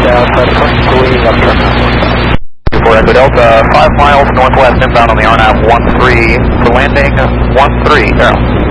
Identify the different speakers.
Speaker 1: For Echo Delta, 5 miles northwest inbound on the RNAV 13, for landing 13, Arrow.